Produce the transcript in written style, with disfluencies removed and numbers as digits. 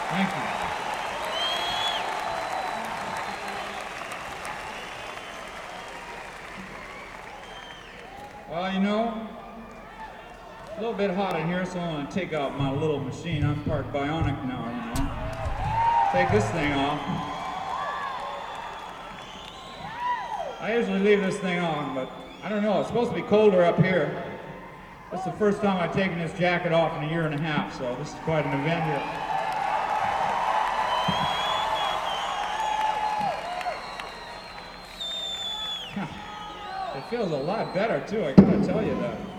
Thank you. Well, you know, it's a little bit hot in here, so I'm going to take out my little machine. I'm part bionic now, you know. Take this thing off. I usually leave this thing on, but I don't know. It's supposed to be colder up here. This is the first time I've taken this jacket off in a year and a half, so this is quite an event here. It feels a lot better, too. I gotta tell you that.